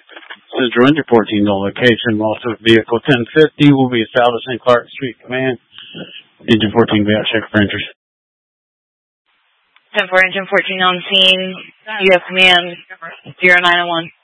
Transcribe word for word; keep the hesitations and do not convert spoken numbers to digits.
Central Engine fourteen on location. Also, vehicle ten fifty will be established in Clark Street Command. Engine fourteen will be out check for entry. ten four, Engine fourteen on scene. U S Command zero nine oh one.